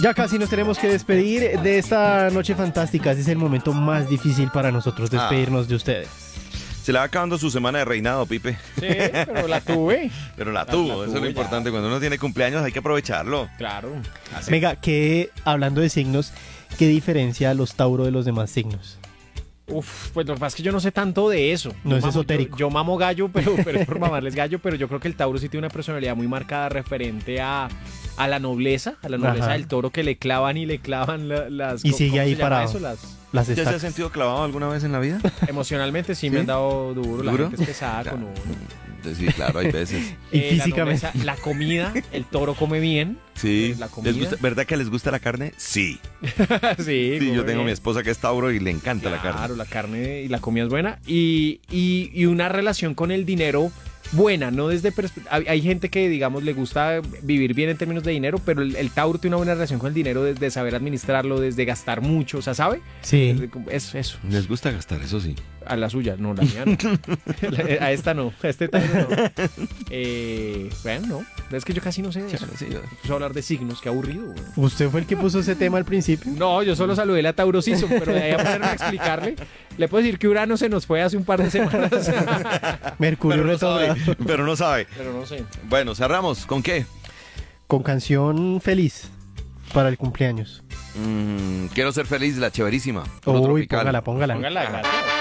Ya casi nos tenemos que despedir de esta noche fantástica. Este es el momento más difícil para nosotros, despedirnos de ustedes. Se le va acabando su semana de reinado, Pipe. Sí, pero la tuve. Pero la tuvo, eso es lo importante. Cuando uno tiene cumpleaños hay que aprovecharlo. Claro. Así. Venga, hablando de signos, ¿qué diferencia a los Tauro de los demás signos? Uf, pues lo que pasa es que yo no sé tanto de eso. No es esotérico. Yo mamo gallo, pero es por mamarles gallo, pero yo creo que el Tauro sí tiene una personalidad muy marcada referente a la nobleza Ajá. del toro, que le clavan y le clavan las... Y sigue ¿cómo ahí se llama parado. eso? Las ¿Ya se ha estacas. sentido clavado alguna vez en la vida? Emocionalmente sí ¿Sí? me han dado duro. La ¿Duro? gente es pesada con uno. Sí, claro, hay veces. Y La físicamente. nobleza, la comida, el toro come bien. Sí. La comida. ¿Les gusta, ¿verdad que les gusta la carne? Sí. Sí, Sí, yo come tengo bien. mi esposa que es Tauro y le encanta la carne. Claro, la carne y la comida es buena. Y una relación con el dinero buena, no desde... Hay gente que, digamos, le gusta vivir bien en términos de dinero, pero el Tauro tiene una buena relación con el dinero desde saber administrarlo, desde gastar mucho, o sea, ¿sabe? Sí. Eso. Les gusta gastar, eso sí. A la suya, no, la mía no. A esta no, a este Tauro no. Bueno, no, es que yo casi no sé de eso. Sí, Empezó a hablar de signos, qué aburrido, güey. ¿Usted fue el que puso ese tema al principio? No, yo solo saludé la Tauro Season, pero de ahí a ponerme a explicarle, le puedo decir que Urano se nos fue hace un par de semanas. Mercurio Pero no retrogrado. sabe. Pero no sabe. Pero no sé. Bueno, cerramos. ¿Con qué? Con canción feliz para el cumpleaños. Quiero ser feliz, la chéverísima. Puro Uy, tropical. póngala. Póngala, gracias.